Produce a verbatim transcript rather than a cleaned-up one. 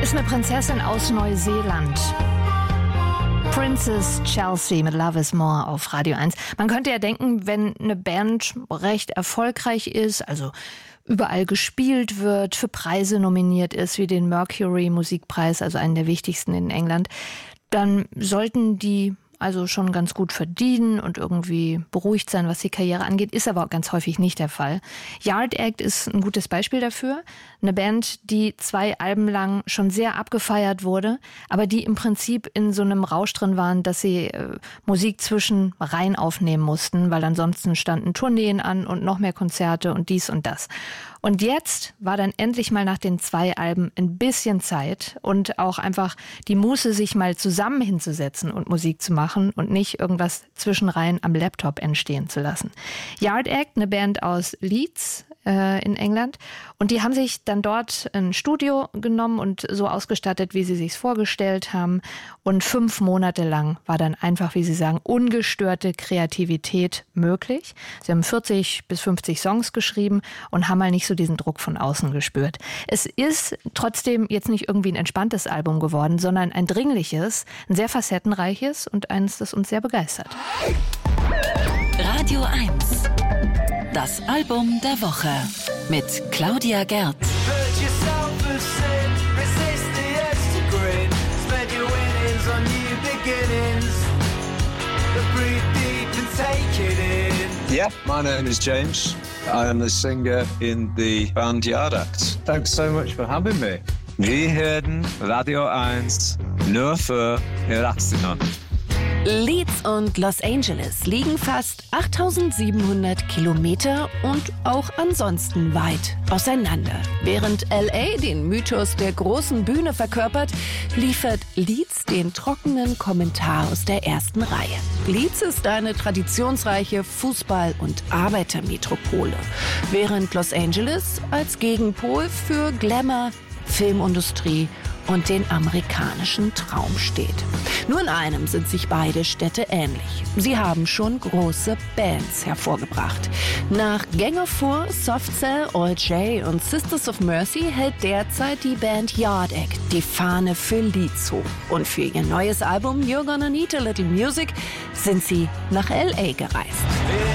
Ist eine Prinzessin aus Neuseeland. Princess Chelsea mit Love is More auf Radio eins. Man könnte ja denken, wenn eine Band recht erfolgreich ist, also überall gespielt wird, für Preise nominiert ist, wie den Mercury Musikpreis, also einen der wichtigsten in England, dann sollten die also schon ganz gut verdienen und irgendwie beruhigt sein, was die Karriere angeht, ist aber auch ganz häufig nicht der Fall. Yard Act ist ein gutes Beispiel dafür. Eine Band, die zwei Alben lang schon sehr abgefeiert wurde, aber die im Prinzip in so einem Rausch drin waren, dass sie äh, Musik zwischen rein aufnehmen mussten, weil ansonsten standen Tourneen an und noch mehr Konzerte und dies und das. Und jetzt war dann endlich mal nach den zwei Alben ein bisschen Zeit und auch einfach die Muße, sich mal zusammen hinzusetzen und Musik zu machen und nicht irgendwas zwischenrein am Laptop entstehen zu lassen. Yard Act, eine Band aus Leeds äh, in England, und die haben sich dann dort ein Studio genommen und so ausgestattet, wie sie sich's vorgestellt haben. Und fünf Monate lang war dann einfach, wie sie sagen, ungestörte Kreativität möglich. Sie haben vierzig bis fünfzig Songs geschrieben und haben mal nicht so diesen Druck von außen gespürt. Es ist trotzdem jetzt nicht irgendwie ein entspanntes Album geworden, sondern ein dringliches, ein sehr facettenreiches und eines, das uns sehr begeistert. Radio eins. Das Album der Woche mit Claudia Gerth. Yeah, my name is James. I am the singer in the band Yard Act. Thanks so much for having me. Wir hören Radio eins nur für Erwachsene. Leeds und Los Angeles liegen fast achttausendsiebenhundert Kilometer und auch ansonsten weit auseinander. Während L A den Mythos der großen Bühne verkörpert, liefert Leeds den trockenen Kommentar aus der ersten Reihe. Leeds ist eine traditionsreiche Fußball- und Arbeitermetropole, während Los Angeles als Gegenpol für Glamour, Filmindustrie und den amerikanischen Traum steht. Nur in einem sind sich beide Städte ähnlich. Sie haben schon große Bands hervorgebracht. Nach Gang of Four, Soft Cell, All J und Sisters of Mercy hält derzeit die Band Yard Act die Fahne für Leeds hoch. Und für ihr neues Album You're Gonna Need a Little Music sind sie nach L A gereist.